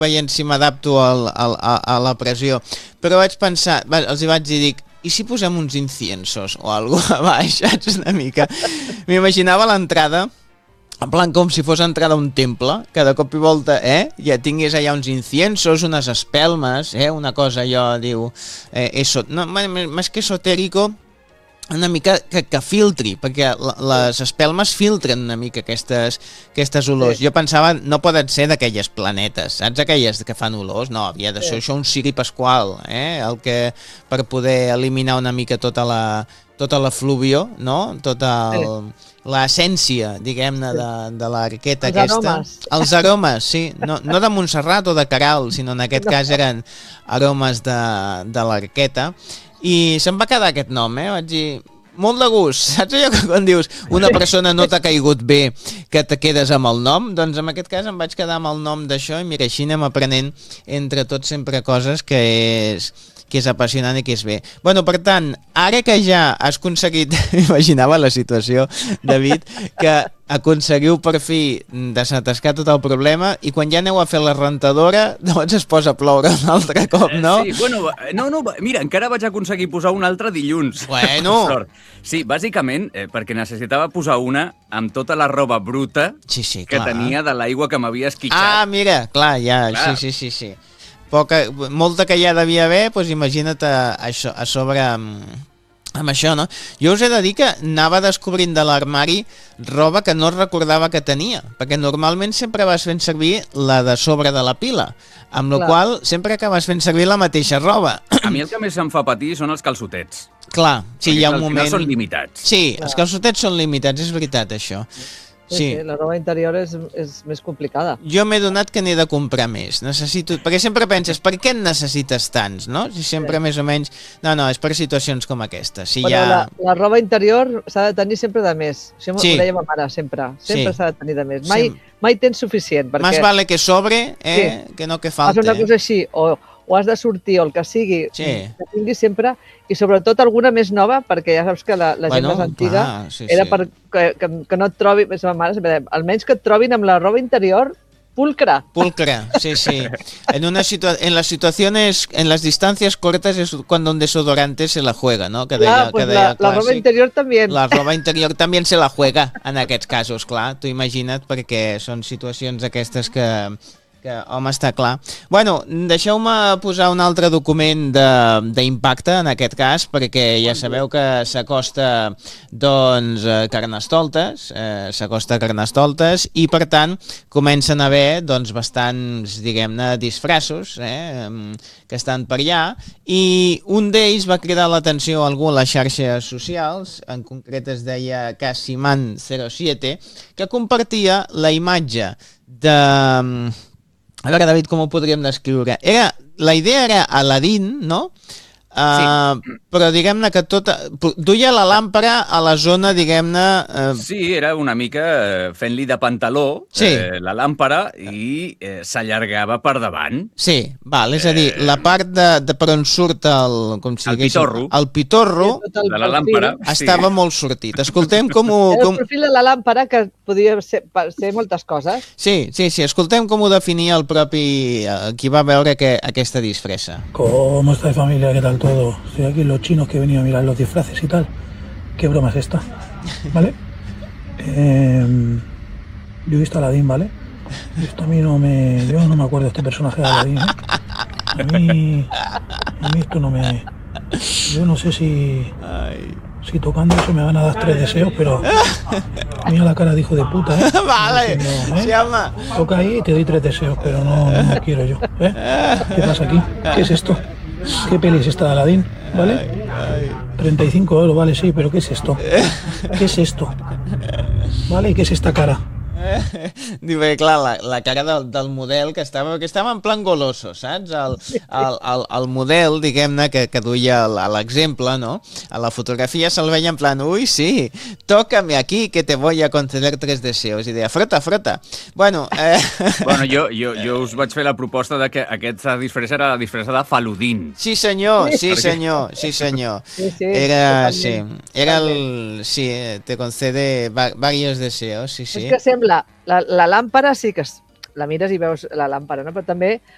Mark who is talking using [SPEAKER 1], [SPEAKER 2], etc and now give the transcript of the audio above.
[SPEAKER 1] veient si m'adapto a la pressió. Però vaig pensar, els hi vaig dir, dic, i si posem uns inciensos o alguna cosa a baix, saps, una mica? M'imaginava l'entrada, en plan com si fos entrar a un temple, que de cop i volta ja tingués allà uns inciensos, unes espelmes, una cosa allò, diu, no, més que esotèrico, una mica que filtri, perquè les espelmes filtren una mica aquestes olors.
[SPEAKER 2] Sí.
[SPEAKER 1] Jo pensava, no poden ser d'aquelles planetes, saps, aquelles que fan olors? No, havia de ser això un ciri pasqual, el que, per poder eliminar una mica tota la fluvio, no? L'essència, diguem-ne, de l'arqueta aquesta. Els aromes, sí. No de Montserrat o de Caral, sinó en aquest cas eren aromes de l'arqueta. I se'm va quedar aquest nom, vaig dir, molt de gust, saps allò que quan dius una persona no t'ha caigut bé que te quedes amb el nom? Doncs en aquest cas em vaig quedar amb el nom d'això i mira, així anem aprenent entre tots sempre coses que és apassionant i que és bé. Bueno, per tant, ara que ja has aconseguit, imaginava la situació, David, que aconseguiu per fi desatascar tot el problema i quan ja aneu a fer la rentadora doncs es posa a ploure un altre cop, no?
[SPEAKER 3] Sí, bueno, no, mira, encara vaig aconseguir posar un altre dilluns.
[SPEAKER 1] Bueno.
[SPEAKER 3] Sí, bàsicament perquè necessitava posar una amb tota la roba bruta que tenia de l'aigua que m'havia esquitxat.
[SPEAKER 1] Ah, mira, clar, ja, clar. Sí. Molta que ja devia haver, doncs imagina't a sobre amb això, no? Jo us he de dir que anava descobrint de l'armari roba que no recordava que tenia, perquè normalment sempre vas fent servir la de sobre de la pila, amb la qual sempre acabes fent servir la mateixa roba.
[SPEAKER 3] A mi el que més em fa patir són els calçotets.
[SPEAKER 1] Clar, sí, hi ha un moment...
[SPEAKER 3] Al final són limitats.
[SPEAKER 1] Sí, els calçotets són limitats, és veritat, això.
[SPEAKER 2] Sí, la roba interior és més complicada.
[SPEAKER 1] Jo m'he donat que n'he de comprar més. Perquè sempre penses, per què en necessites tants, no? Si sempre més o menys... No, és per situacions com aquesta.
[SPEAKER 2] La roba interior s'ha de tenir sempre de més. Això ho deia ma mare, sempre. Sempre s'ha de tenir de més. Mai tens suficient.
[SPEAKER 1] Más vale que sobre, que no que falte.
[SPEAKER 2] Fas una cosa així, o has de sortir, o el que sigui, que tingui sempre, i sobretot alguna més nova, perquè ja saps que la gent més antiga era que no et trobi, la mare sempre deia, almenys que et trobin amb la roba interior pulcra.
[SPEAKER 1] Pulcra, sí. En las situaciones, en las distancias cortas es cuando un desodorante se la juega, ¿no?
[SPEAKER 2] La roba interior també.
[SPEAKER 1] La roba interior també se la juega en aquests casos, clar. Tu imagina't, perquè són situacions aquestes que home, està clar. Bueno, deixeu-me posar un altre document d'impacte, en aquest cas, perquè ja sabeu que s'acosta, doncs, Carnestoltes, i, per tant, comencen a haver, doncs, bastants, diguem-ne, disfressos, que estan per allà, i un d'ells va cridar l'atenció a algú a les xarxes socials, en concret es deia Casiman07, que compartia la imatge de... A veure, David, com ho podríem descriure? La idea era Aladdin, no? Però diguem-ne que duia la làmpara a la zona, diguem-ne...
[SPEAKER 3] Sí, era una mica fent-li de pantaló la làmpara i s'allargava per davant.
[SPEAKER 1] Sí, val, és a dir, la part de per on surt el pitorro
[SPEAKER 3] de la làmpara
[SPEAKER 1] estava molt sortit. Escoltem com ho...
[SPEAKER 2] El profil de la làmpara, que podia ser moltes coses.
[SPEAKER 1] Sí, escoltem com ho definia el propi qui va veure aquesta disfressa.
[SPEAKER 4] ¿Cómo estáis, familia? ¿Qué tal todo? Estoy aquí los chinos que he venido a mirar los disfraces y tal. ¿Qué broma es esta? ¿Vale? Yo he visto a Aladdin, ¿vale? Esto a mí yo no me acuerdo de este personaje de Aladdin, ¿eh? A mí esto no me... Yo no sé si tocando eso me van a dar 3 deseos, pero mira la cara de hijo de puta, ¿eh?
[SPEAKER 1] Vale, se llama.
[SPEAKER 4] Toca ahí y te doy 3 deseos, pero no quiero yo, ¿eh? ¿Qué pasa aquí? ¿Qué es esto? ¿Qué peli es esta de Aladdin? ¿Vale? 35 euros, vale, sí, pero ¿qué es esto? ¿Qué es esto? ¿Vale? ¿Y qué es esta cara?
[SPEAKER 1] Diu, bé, clar, la cara del model que estava en plan goloso, saps? El model, diguem-ne, que duia l'exemple, no? A la fotografia se'l veia en plan, ui, sí, tócame aquí que te voy a conceder 3 deseos. I deia, frota. Bueno,
[SPEAKER 3] jo us vaig fer la proposta de que aquesta disfressa era la disfressa de Faludín.
[SPEAKER 1] Sí, senyor. Era el... Sí, te concede varios deseos, sí.
[SPEAKER 2] És que sembla, la làmpara sí que la mires i veus la làmpara, no? Però també